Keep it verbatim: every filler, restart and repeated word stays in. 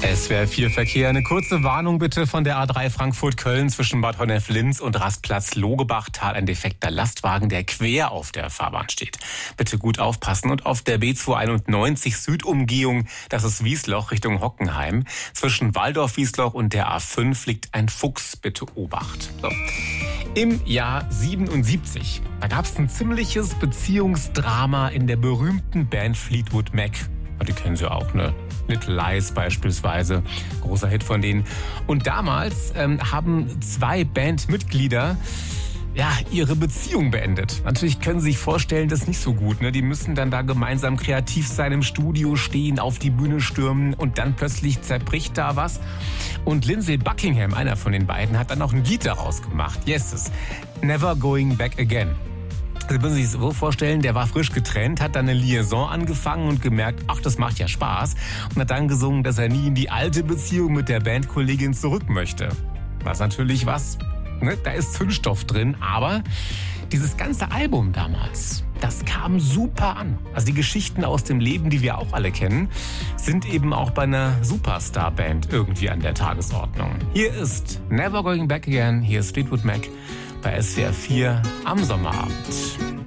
S W R vier Verkehr. Eine kurze Warnung bitte von der A drei Frankfurt-Köln zwischen Bad Honnef-Linz und Rastplatz Logebachtal. Ein defekter Lastwagen, der quer auf der Fahrbahn steht. Bitte gut aufpassen. Und auf der B zweihunderteinundneunzig Südumgehung, das ist Wiesloch Richtung Hockenheim. Zwischen Waldorf-Wiesloch und der A fünf liegt ein Fuchs. Bitte Obacht. So. Im Jahr siebenundsiebzig, da gab es ein ziemliches Beziehungsdrama in der berühmten Band Fleetwood Mac. Die kennen Sie auch, ne? Little Lies beispielsweise, großer Hit von denen. Und damals ähm, haben zwei Bandmitglieder ja, ihre Beziehung beendet. Natürlich können Sie sich vorstellen, das ist nicht so gut, ne? Die müssen dann da gemeinsam kreativ sein, im Studio stehen, auf die Bühne stürmen und dann plötzlich zerbricht da was. Und Lindsey Buckingham, einer von den beiden, hat dann auch ein Lied daraus gemacht. Yes, it's Never Going Back Again. Sie müssen sich so vorstellen, der war frisch getrennt, hat dann eine Liaison angefangen und gemerkt, ach, das macht ja Spaß. Und hat dann gesungen, dass er nie in die alte Beziehung mit der Bandkollegin zurück möchte. Was natürlich was, ne? Da ist Zündstoff drin, aber dieses ganze Album damals, das kam super an. Also die Geschichten aus dem Leben, die wir auch alle kennen, sind eben auch bei einer Superstar-Band irgendwie an der Tagesordnung. Hier ist Never Going Back Again, hier ist Fleetwood Mac bei S W R vier am Sommerabend.